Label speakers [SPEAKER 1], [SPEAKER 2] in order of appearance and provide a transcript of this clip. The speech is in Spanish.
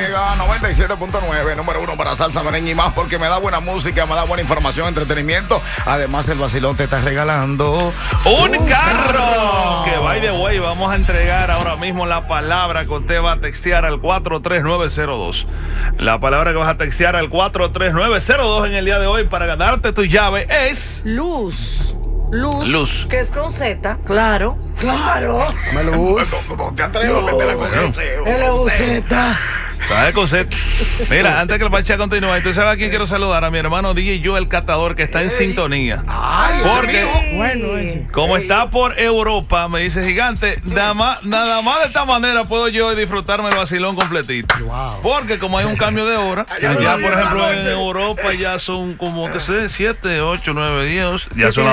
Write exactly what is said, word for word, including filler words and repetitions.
[SPEAKER 1] Mega noventa y siete punto nueve, número uno para salsa, merengue y más, porque me da buena música, me da buena información, entretenimiento. Además, el vacilón te está regalando
[SPEAKER 2] un, un carro. carro. Que by the way, vamos a entregar ahora mismo la palabra que usted va a textear al cuatro tres nueve cero dos. La palabra que vas a textear al cuatro tres nueve cero dos en el día de hoy para ganarte tu llave es
[SPEAKER 3] Luz. Luz,
[SPEAKER 2] Luz,
[SPEAKER 3] que es con Z, claro, claro.
[SPEAKER 1] Me luz. No te atreves a meterla con
[SPEAKER 3] L U Z.
[SPEAKER 2] ¿Sabes, Cosette? Mira, antes que el Pachá continúe, ¿tú sabes a quién quiero saludar? A mi hermano D J Joe, el catador, que está en sintonía.
[SPEAKER 1] Ay,
[SPEAKER 2] porque
[SPEAKER 3] bueno, ese.
[SPEAKER 2] como está por Europa, me dice Gigante, nada más, nada más de esta manera puedo yo disfrutarme el vacilón completito.
[SPEAKER 1] Wow.
[SPEAKER 2] Porque como hay un cambio de hora,
[SPEAKER 1] ya,
[SPEAKER 2] ya
[SPEAKER 1] ya
[SPEAKER 2] por ejemplo en
[SPEAKER 1] noche.
[SPEAKER 2] Europa ya son como, que sé, siete, ocho, nueve, diez, ya
[SPEAKER 3] siete
[SPEAKER 2] son